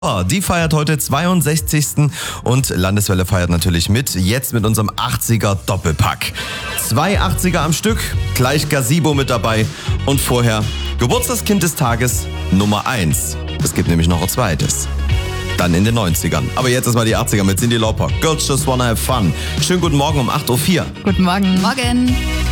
Die feiert heute 62. und Landeswelle feiert natürlich mit. Jetzt mit unserem 80er Doppelpack. 2 80er am Stück, gleich Gazebo mit dabei und vorher Geburtstagskind des Tages Nummer 1. Es gibt nämlich noch ein zweites. Dann in den 90ern. Aber jetzt erstmal die 80er mit Cyndi Lauper. Girls Just Wanna Have Fun. Schönen guten Morgen um 8.04 Uhr. Guten Morgen. Morgen.